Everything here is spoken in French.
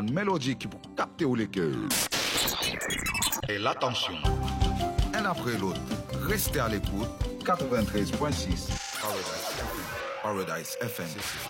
une mélodie qui peut capter les cœurs. Et l'attention. Un après l'autre, restez à l'écoute. 93.6 Paradise FM.